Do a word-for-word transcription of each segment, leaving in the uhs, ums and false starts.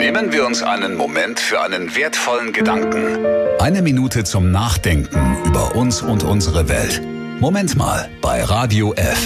Nehmen wir uns einen Moment für einen wertvollen Gedanken. Eine Minute zum Nachdenken über uns und unsere Welt. Moment mal bei Radio F.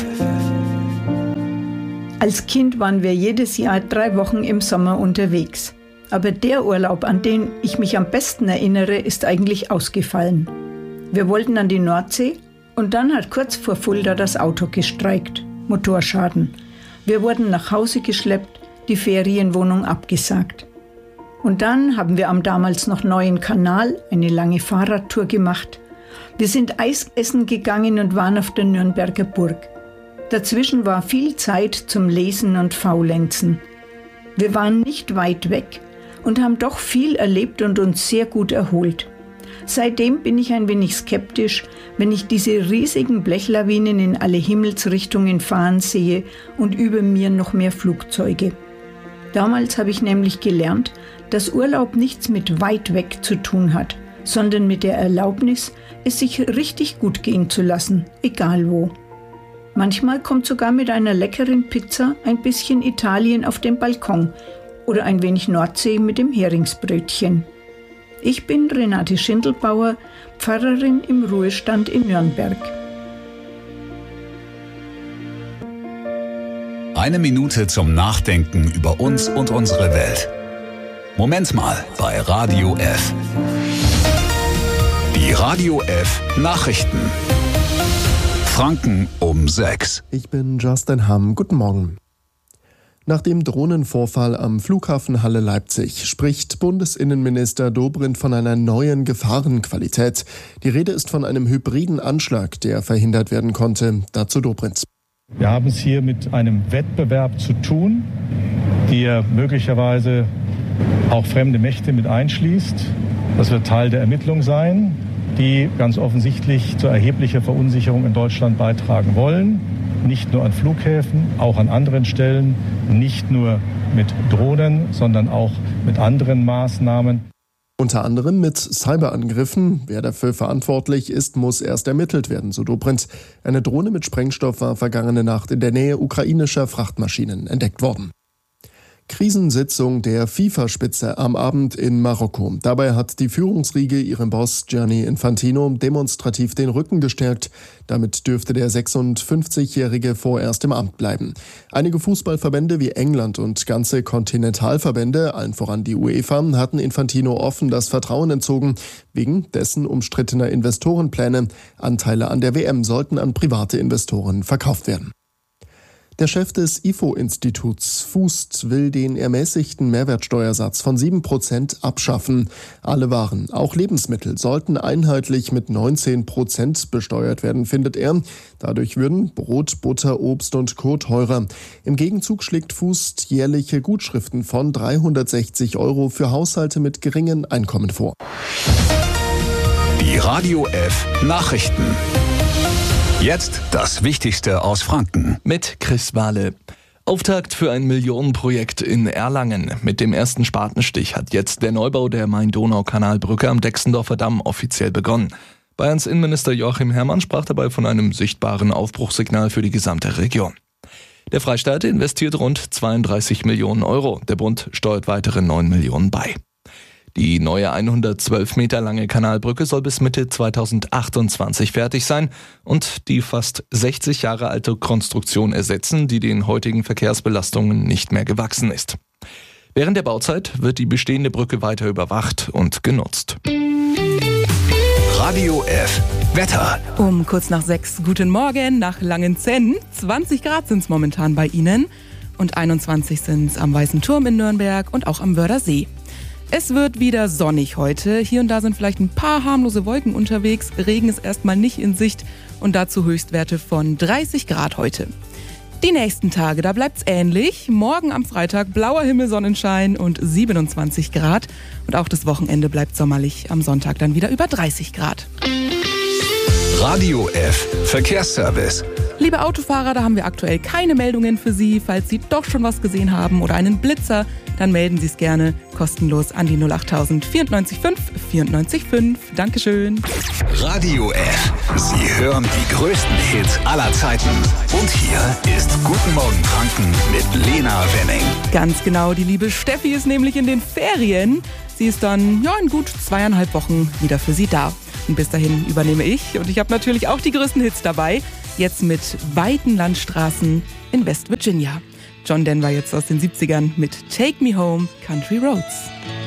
Als Kind waren wir jedes Jahr drei Wochen im Sommer unterwegs. Aber der Urlaub, an den ich mich am besten erinnere, ist eigentlich ausgefallen. Wir wollten an die Nordsee und dann hat kurz vor Fulda das Auto gestreikt. Motorschaden. Wir wurden nach Hause geschleppt, die Ferienwohnung abgesagt. Und dann haben wir am damals noch neuen Kanal eine lange Fahrradtour gemacht. Wir sind Eis essen gegangen und waren auf der Nürnberger Burg. Dazwischen war viel Zeit zum Lesen und Faulenzen. Wir waren nicht weit weg und haben doch viel erlebt und uns sehr gut erholt. Seitdem bin ich ein wenig skeptisch, wenn ich diese riesigen Blechlawinen in alle Himmelsrichtungen fahren sehe und über mir noch mehr Flugzeuge. Damals habe ich nämlich gelernt, dass Urlaub nichts mit weit weg zu tun hat, sondern mit der Erlaubnis, es sich richtig gut gehen zu lassen, egal wo. Manchmal kommt sogar mit einer leckeren Pizza ein bisschen Italien auf den Balkon oder ein wenig Nordsee mit dem Heringsbrötchen. Ich bin Renate Schindelbauer, Pfarrerin im Ruhestand in Nürnberg. Eine Minute zum Nachdenken über uns und unsere Welt. Moment mal bei Radio F. Die Radio F Nachrichten. Franken um sechs. Ich bin Justin Hamm. Guten Morgen. Nach dem Drohnenvorfall am Flughafen Halle-Leipzig spricht Bundesinnenminister Dobrindt von einer neuen Gefahrenqualität. Die Rede ist von einem hybriden Anschlag, der verhindert werden konnte. Dazu Dobrindt. Wir haben es hier mit einem Wettbewerb zu tun, der möglicherweise auch fremde Mächte mit einschließt. Das wird Teil der Ermittlung sein, die ganz offensichtlich zu erheblicher Verunsicherung in Deutschland beitragen wollen. Nicht nur an Flughäfen, auch an anderen Stellen, nicht nur mit Drohnen, sondern auch mit anderen Maßnahmen. Unter anderem mit Cyberangriffen. Wer dafür verantwortlich ist, muss erst ermittelt werden, so Dobrindt. Eine Drohne mit Sprengstoff war vergangene Nacht in der Nähe ukrainischer Frachtmaschinen entdeckt worden. Krisensitzung der FIFA-Spitze am Abend in Marokko. Dabei hat die Führungsriege ihrem Boss Gianni Infantino demonstrativ den Rücken gestärkt. Damit dürfte der sechsundfünfzigjährige vorerst im Amt bleiben. Einige Fußballverbände wie England und ganze Kontinentalverbände, allen voran die UEFA, hatten Infantino offen das Vertrauen entzogen, wegen dessen umstrittener Investorenpläne. Anteile an der W M sollten an private Investoren verkauft werden. Der Chef des I F O-Instituts Fußt will den ermäßigten Mehrwertsteuersatz von sieben Prozent abschaffen. Alle Waren, auch Lebensmittel, sollten einheitlich mit neunzehn Prozent besteuert werden, findet er. Dadurch würden Brot, Butter, Obst und Co. teurer. Im Gegenzug schlägt Fußt jährliche Gutschriften von dreihundertsechzig Euro für Haushalte mit geringen Einkommen vor. Die Radio F Nachrichten. Jetzt das Wichtigste aus Franken. Mit Chris Wahle. Auftakt für ein Millionenprojekt in Erlangen. Mit dem ersten Spatenstich hat jetzt der Neubau der Main-Donau-Kanalbrücke am Dexendorfer Damm offiziell begonnen. Bayerns Innenminister Joachim Herrmann sprach dabei von einem sichtbaren Aufbruchssignal für die gesamte Region. Der Freistaat investiert rund zweiunddreißig Millionen Euro. Der Bund steuert weitere neun Millionen bei. Die neue hundertzwölf Meter lange Kanalbrücke soll bis Mitte zweitausendachtundzwanzig fertig sein und die fast sechzig Jahre alte Konstruktion ersetzen, die den heutigen Verkehrsbelastungen nicht mehr gewachsen ist. Während der Bauzeit wird die bestehende Brücke weiter überwacht und genutzt. Radio F Wetter. Um kurz nach sechs, guten Morgen nach Langenzenn. zwanzig Grad sind es momentan bei Ihnen und einundzwanzig sind es am Weißen Turm in Nürnberg und auch am Wörthersee. Es wird wieder sonnig heute. Hier und da sind vielleicht ein paar harmlose Wolken unterwegs. Regen ist erstmal nicht in Sicht und dazu Höchstwerte von dreißig Grad heute. Die nächsten Tage, da bleibt's ähnlich. Morgen am Freitag blauer Himmel, Sonnenschein und siebenundzwanzig Grad. Und auch das Wochenende bleibt sommerlich. Am Sonntag dann wieder über dreißig Grad. Radio F Verkehrsservice. Liebe Autofahrer, da haben wir aktuell keine Meldungen für Sie. Falls Sie doch schon was gesehen haben oder einen Blitzer, dann melden Sie es gerne kostenlos an die null acht tausend vierundneunzig fünf vierundneunzig fünf. Dankeschön. Radio F. Sie hören die größten Hits aller Zeiten. Und hier ist Guten Morgen Franken mit Lena Wenning. Ganz genau, die liebe Steffi ist nämlich in den Ferien. Sie ist dann ja in gut zweieinhalb Wochen wieder für Sie da. Und bis dahin übernehme ich. Und ich habe natürlich auch die größten Hits dabei. Jetzt mit Weiten Landstraßen in West Virginia. John Denver jetzt aus den siebzigern mit Take Me Home, Country Roads.